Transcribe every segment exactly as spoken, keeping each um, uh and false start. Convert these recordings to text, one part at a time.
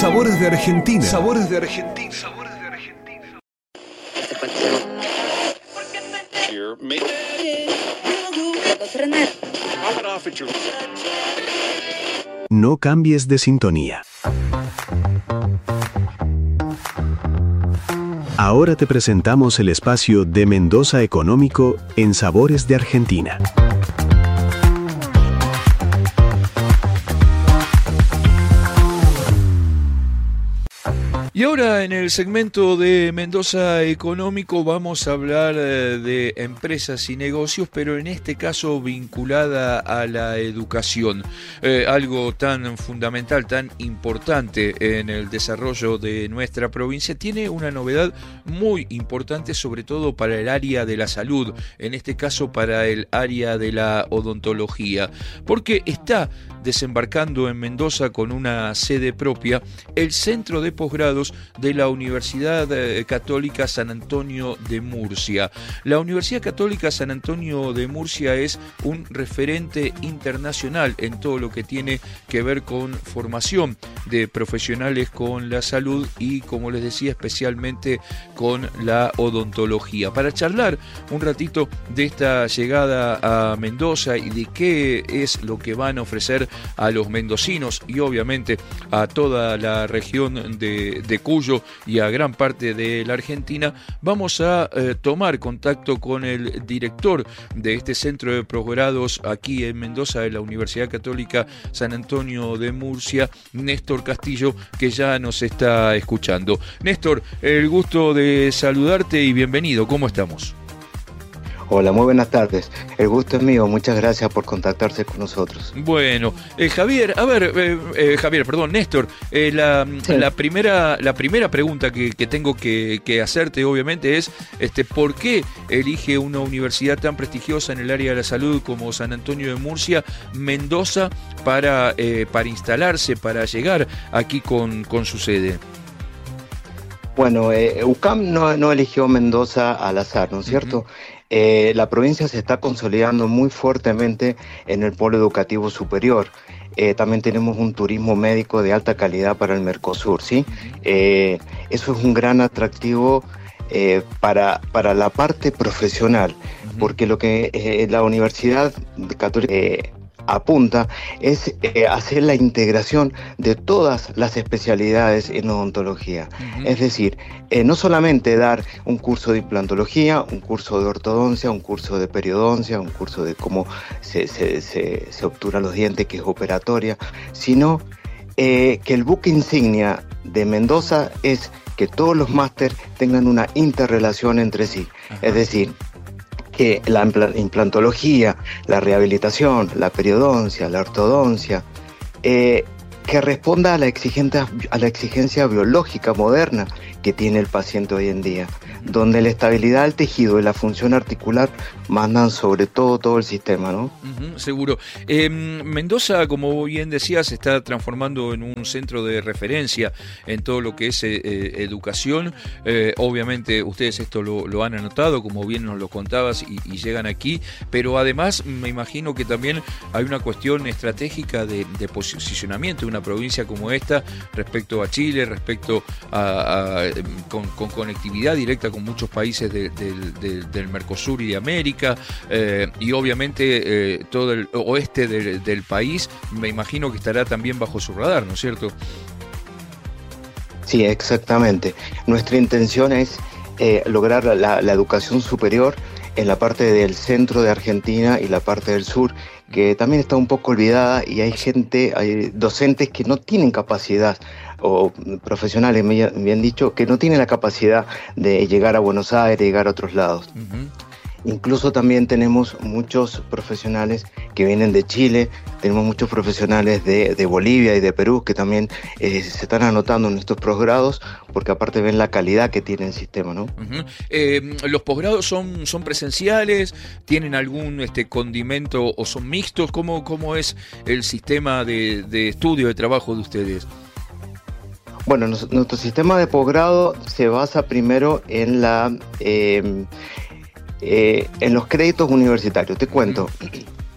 Sabores de Argentina. Sabores de Argentina. Sabores de Argentina. No cambies de sintonía. Ahora te presentamos el espacio de Mendoza Económico en Sabores de Argentina. Y ahora en el segmento de Mendoza Económico vamos a hablar de empresas y negocios, pero en este caso vinculada a la educación, eh, algo tan fundamental, tan importante en el desarrollo de nuestra provincia. Tiene una novedad muy importante, sobre todo para el área de la salud, en este caso para el área de la odontología, porque está desembarcando en Mendoza con una sede propia el Centro de Posgrados de la Universidad Católica San Antonio de Murcia. La Universidad Católica San Antonio de Murcia es un referente internacional en todo lo que tiene que ver con formación de profesionales con la salud y, como les decía, especialmente con la odontología. Para charlar un ratito de esta llegada a Mendoza y de qué es lo que van a ofrecer a los mendocinos y obviamente a toda la región de, de Cuyo y a gran parte de la Argentina, vamos a eh, tomar contacto con el director de este centro de posgrados aquí en Mendoza de la Universidad Católica San Antonio de Murcia, Néstor Castillo, que ya nos está escuchando. Néstor, el gusto de saludarte y bienvenido. ¿Cómo estamos? Hola, muy buenas tardes. El gusto es mío. Muchas gracias por contactarse con nosotros. Bueno, eh, Javier, a ver, eh, eh, Javier, perdón, Néstor, eh, la, sí. la primera la primera pregunta que, que tengo que, que hacerte, obviamente, es este, ¿por qué elige una universidad tan prestigiosa en el área de la salud como San Antonio de Murcia, Mendoza, para, eh, para instalarse, para llegar aquí con, con su sede? Bueno, eh, U C A M no, no eligió Mendoza al azar, ¿no es cierto? Uh-huh. Eh, la provincia se está consolidando muy fuertemente en el polo educativo superior. Eh, también tenemos un turismo médico de alta calidad para el Mercosur, ¿sí? Eh, eso es un gran atractivo eh, para, para la parte profesional, porque lo que eh, la Universidad Católica eh, apunta es eh, hacer la integración de todas las especialidades en odontología. Uh-huh. Es decir, eh, no solamente dar un curso de implantología, un curso de ortodoncia, un curso de periodoncia, un curso de cómo se, se, se, se obturan los dientes, que es operatoria, sino eh, que el buque insignia de Mendoza es que todos los máster tengan una interrelación entre sí. Uh-huh. Es decir, que la implantología, la rehabilitación, la periodoncia, la ortodoncia, eh, que responda a la, exigente, a la exigencia biológica moderna que tiene el paciente hoy en día, donde la estabilidad del tejido y la función articular mandan sobre todo todo el sistema, ¿no? Uh-huh, seguro. Eh, Mendoza, como bien decías, se está transformando en un centro de referencia en todo lo que es eh, educación. Eh, obviamente ustedes esto lo, lo han anotado, como bien nos lo contabas, y, y llegan aquí, pero además me imagino que también hay una cuestión estratégica de, de posicionamiento de una provincia como esta respecto a Chile, respecto a, a Con, con conectividad directa con muchos países de, de, de, del Mercosur y de América, eh, y obviamente eh, todo el oeste de, del país, me imagino que estará también bajo su radar, ¿no es cierto? Sí, exactamente. Nuestra intención es eh, lograr la, la educación superior en la parte del centro de Argentina y la parte del sur, que también está un poco olvidada, y hay gente, hay docentes que no tienen capacidad, o profesionales, bien dicho, que no tienen la capacidad de llegar a Buenos Aires, de llegar a otros lados. Uh-huh. Incluso también tenemos muchos profesionales que vienen de Chile, tenemos muchos profesionales de, de Bolivia y de Perú que también eh, se están anotando en estos posgrados, porque aparte ven la calidad que tiene el sistema, ¿no? Uh-huh. Eh, ¿Los posgrados son, son presenciales? ¿Tienen algún este, condimento o son mixtos? ¿Cómo, cómo es el sistema de, de estudio, de trabajo de ustedes? Bueno, nos, nuestro sistema de posgrado se basa primero en la eh, eh, en los créditos universitarios. Te cuento.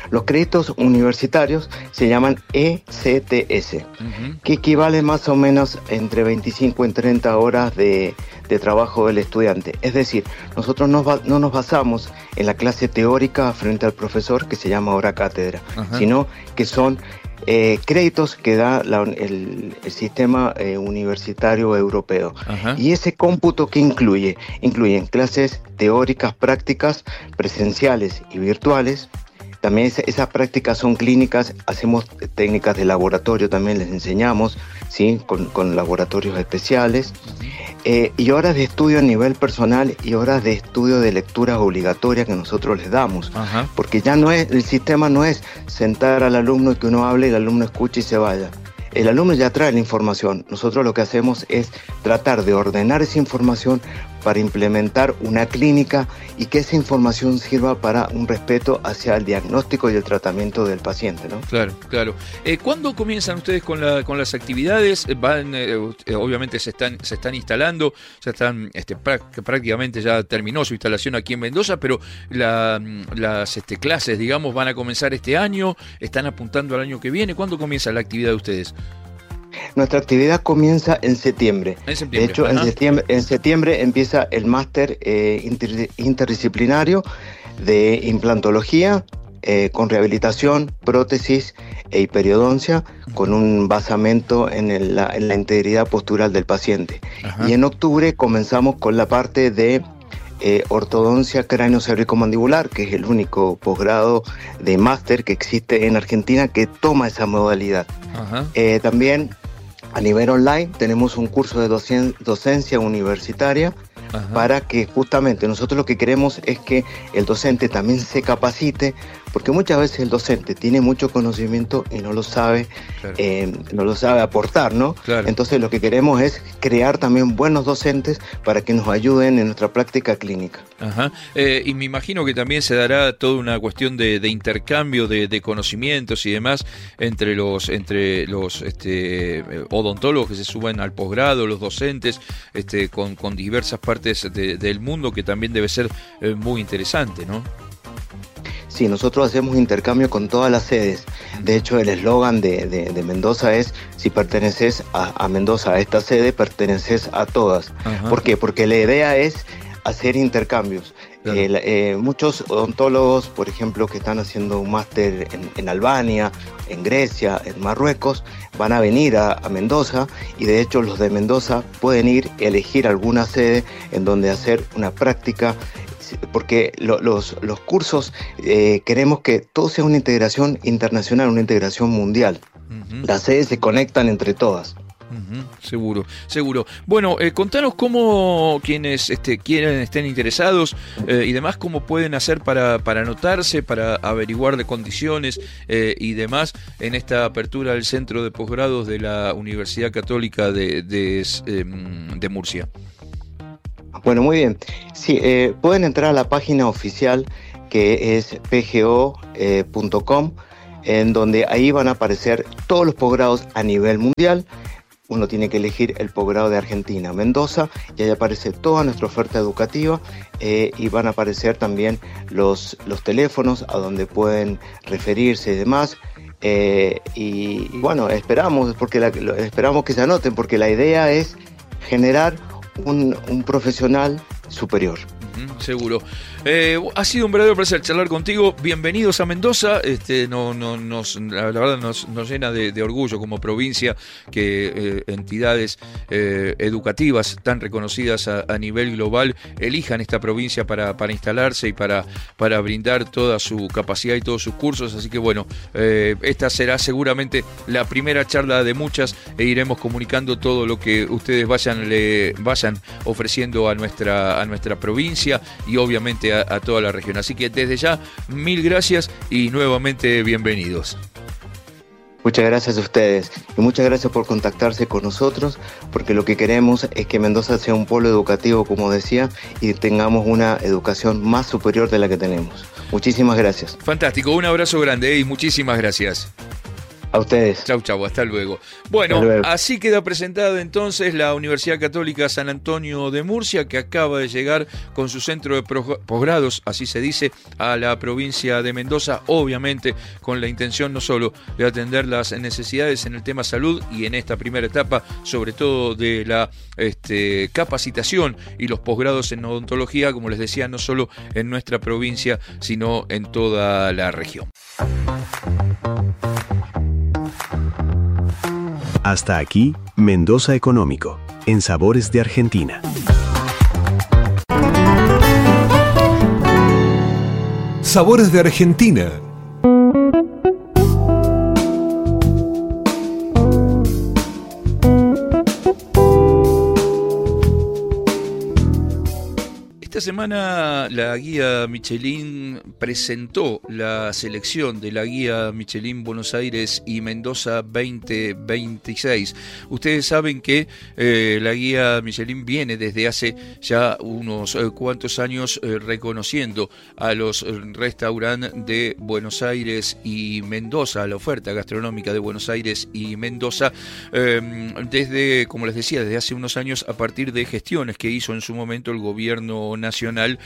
Los créditos universitarios se llaman E C T S, uh-huh. que equivale más o menos entre veinticinco y treinta horas de, de trabajo del estudiante. Es decir, nosotros no, no nos basamos en la clase teórica frente al profesor, que se llama hora cátedra, uh-huh. sino que son Eh, créditos que da la, el, el sistema eh, universitario europeo. Ajá. Y ese cómputo que incluye, incluyen clases teóricas, prácticas, presenciales y virtuales. También esa, esas prácticas son clínicas, hacemos técnicas de laboratorio, también les enseñamos, ¿sí? con, con laboratorios especiales. Eh, y horas de estudio a nivel personal y horas de estudio de lecturas obligatorias que nosotros les damos. Ajá. Porque ya no es, el sistema no es sentar al alumno y que uno hable y el alumno escuche y se vaya. El alumno ya trae la información. Nosotros lo que hacemos es tratar de ordenar esa información para implementar una clínica y que esa información sirva para un respeto hacia el diagnóstico y el tratamiento del paciente, ¿no? Claro, claro. Eh, ¿Cuándo comienzan ustedes con, la, con las actividades? Van, eh, obviamente se están, se están instalando, ya están, este, prácticamente ya terminó su instalación aquí en Mendoza, pero la, las este, clases, digamos, van a comenzar este año, están apuntando al año que viene. ¿Cuándo comienza la actividad de ustedes? Nuestra actividad comienza en septiembre. En septiembre. De hecho, en septiembre, en septiembre empieza el máster eh, inter, interdisciplinario de implantología eh, con rehabilitación, prótesis e hiperiodoncia, con un basamento en, el, la, en la integridad postural del paciente. Ajá. Y en octubre comenzamos con la parte de eh, ortodoncia cráneo-cervicomandibular, que es el único posgrado de máster que existe en Argentina que toma esa modalidad. Ajá. Eh, también a nivel online tenemos un curso de docen- docencia universitaria. Ajá. Para que justamente nosotros lo que queremos es que el docente también se capacite, porque muchas veces el docente tiene mucho conocimiento y no lo sabe, claro. eh, no lo sabe aportar, ¿no? Claro. Entonces lo que queremos es crear también buenos docentes para que nos ayuden en nuestra práctica clínica. Ajá. Eh, y me imagino que también se dará toda una cuestión de, de intercambio de, de conocimientos y demás entre los entre los este, odontólogos que se suben al posgrado, los docentes, este, con, con diversas partes de, del mundo, que también debe ser eh, muy interesante, ¿no? Sí, nosotros hacemos intercambio con todas las sedes. De hecho, el eslogan de, de, de Mendoza es: si perteneces a, a Mendoza, a esta sede, perteneces a todas. Ajá. ¿Por qué? Porque la idea es hacer intercambios. Claro. Eh, eh, muchos odontólogos, por ejemplo, que están haciendo un máster en, en Albania, en Grecia, en Marruecos, van a venir a, a Mendoza, y de hecho los de Mendoza pueden ir y elegir alguna sede en donde hacer una práctica, porque lo, los, los cursos eh, queremos que todo sea una integración internacional, una integración mundial. Uh-huh. Las sedes se conectan entre todas. Uh-huh, seguro, seguro. Bueno, eh, contanos cómo quienes este, quieran, estén interesados eh, y demás, cómo pueden hacer para, para anotarse, para averiguar de condiciones eh, y demás en esta apertura del Centro de Posgrados de la Universidad Católica de, de, eh, de Murcia. Bueno, muy bien. Sí, eh, pueden entrar a la página oficial, que es p g o punto com, en donde ahí van a aparecer todos los posgrados a nivel mundial. Uno tiene que elegir el posgrado de Argentina, Mendoza, y ahí aparece toda nuestra oferta educativa, eh, y van a aparecer también los, los teléfonos a donde pueden referirse y demás. Eh, y, y bueno, esperamos, porque la, lo, esperamos que se anoten, porque la idea es generar un, un profesional superior. Seguro. Eh, ha sido un verdadero placer charlar contigo. Bienvenidos a Mendoza. Este, no, no, nos, la verdad nos, nos llena de, de orgullo como provincia que eh, entidades eh, educativas tan reconocidas a, a nivel global elijan esta provincia para, para instalarse y para, para brindar toda su capacidad y todos sus cursos. Así que bueno, eh, esta será seguramente la primera charla de muchas, e iremos comunicando todo lo que ustedes vayan, le, vayan ofreciendo a nuestra, a nuestra provincia y obviamente a, a toda la región. Así que desde ya, mil gracias y nuevamente bienvenidos. Muchas gracias a ustedes y muchas gracias por contactarse con nosotros, porque lo que queremos es que Mendoza sea un polo educativo, como decía, y tengamos una educación más superior de la que tenemos. Muchísimas gracias. Fantástico, un abrazo grande y muchísimas gracias. A ustedes. Chau, chau, hasta luego. Bueno, hasta luego. Así queda presentada entonces la Universidad Católica San Antonio de Murcia, que acaba de llegar con su centro de posgrados, así se dice, a la provincia de Mendoza, obviamente con la intención no solo de atender las necesidades en el tema salud y en esta primera etapa, sobre todo de la este, capacitación y los posgrados en odontología, como les decía, no solo en nuestra provincia, sino en toda la región. Hasta aquí, Mendoza Económico, en Sabores de Argentina. Sabores de Argentina. Esta semana la guía Michelin presentó la selección de la guía Michelin Buenos Aires y Mendoza veinte veintiséis. Ustedes saben que eh, la guía Michelin viene desde hace ya unos eh, cuantos años eh, reconociendo a los restaurantes de Buenos Aires y Mendoza, a la oferta gastronómica de Buenos Aires y Mendoza, eh, desde, como les decía, desde hace unos años a partir de gestiones que hizo en su momento el gobierno nacional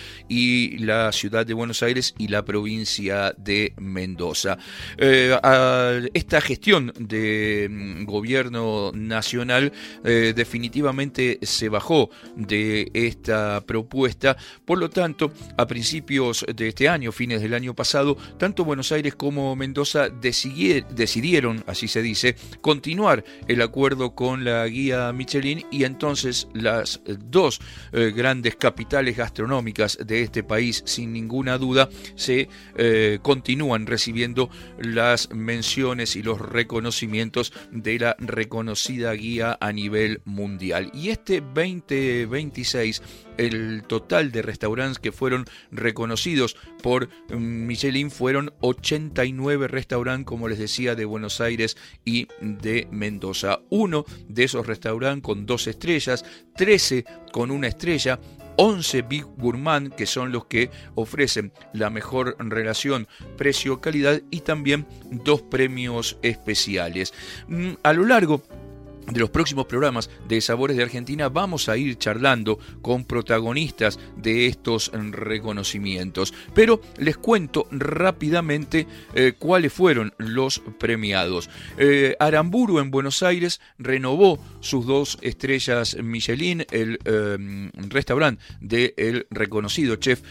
y la ciudad de Buenos Aires y la provincia de Mendoza. Eh, a esta gestión de mm, gobierno nacional eh, definitivamente se bajó de esta propuesta, por lo tanto, a principios de este año, fines del año pasado, tanto Buenos Aires como Mendoza decidieron, así se dice, continuar el acuerdo con la guía Michelin, y entonces las dos eh, grandes capitales gastronómicas de este país, sin ninguna duda, se eh, continúan recibiendo las menciones y los reconocimientos de la reconocida guía a nivel mundial. Y este veinte veintiséis, el total de restaurantes que fueron reconocidos por Michelin fueron ochenta y nueve restaurantes, como les decía, de Buenos Aires y de Mendoza. Uno de esos restaurantes con dos estrellas, trece con una estrella, once Big Gourmand, que son los que ofrecen la mejor relación precio-calidad, y también dos premios especiales. A lo largo de los próximos programas de Sabores de Argentina vamos a ir charlando con protagonistas de estos reconocimientos, pero les cuento rápidamente eh, cuáles fueron los premiados. eh, Aramburu en Buenos Aires renovó sus dos estrellas Michelin, el eh, restaurante del reconocido chef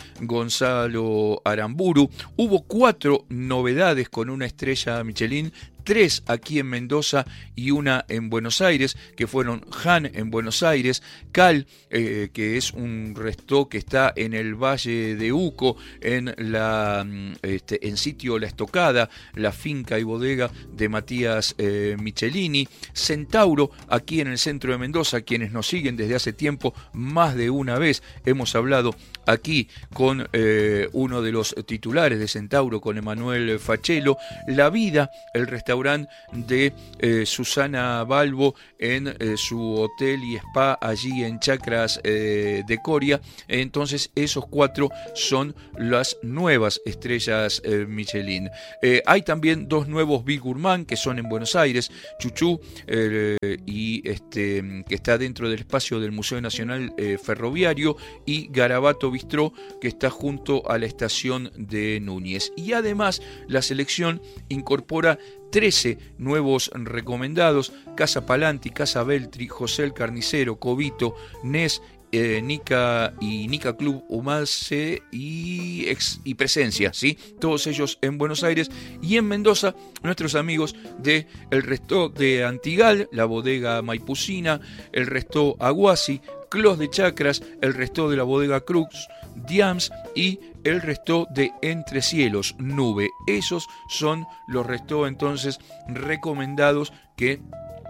Gonzalo Aramburu. Hubo cuatro novedades con una estrella Michelin, tres aquí en Mendoza y una en Buenos Aires, que fueron Han en Buenos Aires, Cal, eh, que es un resto que está en el Valle de Uco, en la este, en sitio La Estocada, la finca y bodega de Matías eh, Michelini, Centauro, aquí en el centro de Mendoza. Quienes nos siguen desde hace tiempo, más de una vez hemos hablado aquí con eh, uno de los titulares de Centauro, con Emanuel Fachelo. La Vida, el restaurante de eh, Susana Balbo en eh, su hotel y spa allí en Chacras eh, de Coria. Entonces esos cuatro son las nuevas estrellas eh, Michelin. Eh, hay también dos nuevos Big Gourmand que son en Buenos Aires, Chuchú eh, y este que está dentro del espacio del Museo Nacional eh, Ferroviario, y Garabato Bistró, que está junto a la estación de Núñez. Y además la selección incorpora trece nuevos recomendados: Casa Palanti, Casa Beltri, José el Carnicero, Cobito, Nes, eh, Nica y Nica Club Humalce y, ex, y Presencia, ¿sí? Todos ellos en Buenos Aires. Y en Mendoza, nuestros amigos de el Resto de Antigal, la bodega Maipucina, el Resto Aguasi, Clos de Chacras, el Resto de la bodega Cruz, Diams y el resto de Entre Cielos, Nube. Esos son los restos entonces recomendados que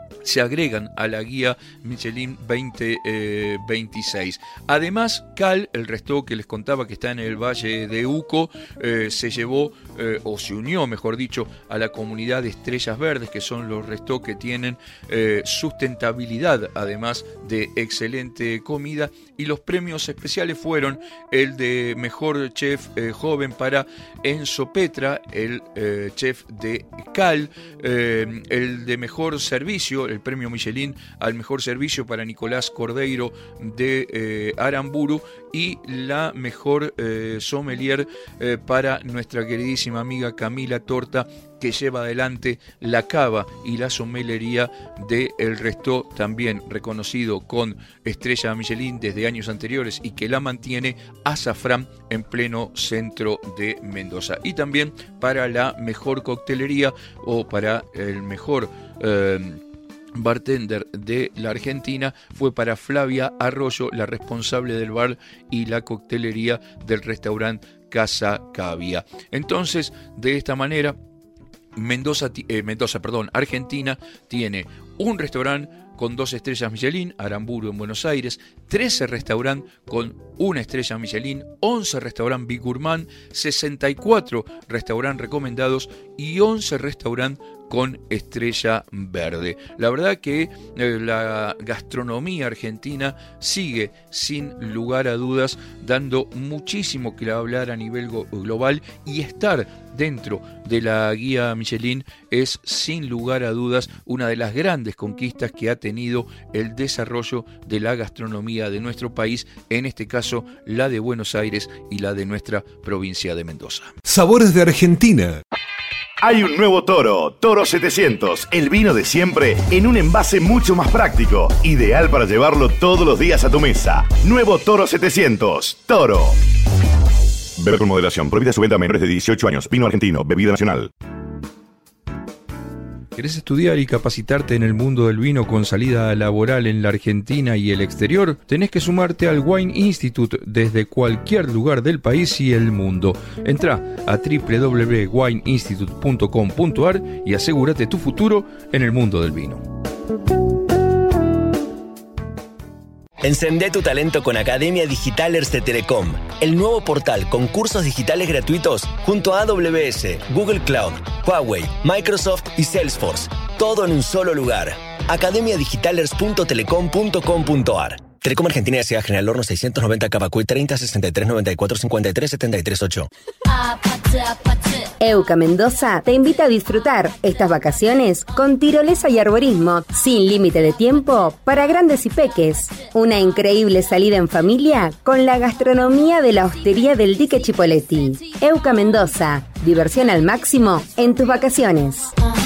se agregan a la guía Michelin veinte veintiséis. Además, Cal, el resto que les contaba que está en el Valle de Uco, eh, se llevó, eh, o se unió, mejor dicho, a la comunidad de Estrellas Verdes, que son los restos que tienen eh, sustentabilidad, además de excelente comida, y los premios especiales fueron el de Mejor Chef eh, Joven para Enzo Petra, el eh, chef de Cal, eh, el de Mejor Servicio, el premio Michelin al mejor servicio para Nicolás Cordeiro de eh, Aramburu, y la mejor eh, sommelier eh, para nuestra queridísima amiga Camila Torta, que lleva adelante la cava y la sommelería de El Resto, también reconocido con estrella Michelin desde años anteriores y que la mantiene Azafrán en pleno centro de Mendoza. Y también para la mejor coctelería o para el mejor eh, bartender de la Argentina fue para Flavia Arroyo, la responsable del bar y la coctelería del restaurante Casa Cavia. Entonces, de esta manera, Mendoza, eh, Mendoza, perdón, Argentina tiene un restaurante con dos estrellas Michelin, Aramburu en Buenos Aires, trece restaurantes con una estrella Michelin, once restaurantes Big Gourmand, sesenta y cuatro restaurantes recomendados y once restaurantes con estrella verde. La verdad que eh, la gastronomía argentina sigue sin lugar a dudas dando muchísimo que hablar a nivel global, y estar dentro de la guía Michelin es sin lugar a dudas una de las grandes conquistas que ha tenido el desarrollo de la gastronomía de nuestro país, en este caso la de Buenos Aires y la de nuestra provincia de Mendoza. Sabores de Argentina. Hay un nuevo Toro, Toro setecientos, el vino de siempre en un envase mucho más práctico, ideal para llevarlo todos los días a tu mesa. Nuevo Toro setecientos, Toro. Bebe con moderación, prohibida su venta a menores de dieciocho años, vino argentino, bebida nacional. ¿Querés estudiar y capacitarte en el mundo del vino con salida laboral en la Argentina y el exterior? Tenés que sumarte al Wine Institute desde cualquier lugar del país y el mundo. Entrá a doble u doble u doble u punto wine institute punto com punto a r y asegúrate tu futuro en el mundo del vino. Encendé tu talento con Academia Digitalers de Telecom, el nuevo portal con cursos digitales gratuitos junto a A W S, Google Cloud, Huawei, Microsoft y Salesforce. Todo en un solo lugar. academia digitalers punto telecom punto com punto a r. Telecom Argentina S A General Horno seiscientos noventa Cavacuy treinta sesenta y tres noventa y cuatro cincuenta y tres setenta y tres ocho. Euca Mendoza te invita a disfrutar estas vacaciones con tirolesa y arborismo sin límite de tiempo para grandes y peques. Una increíble salida en familia con la gastronomía de la hostería del Dique Chipoleti. Euca Mendoza, diversión al máximo en tus vacaciones.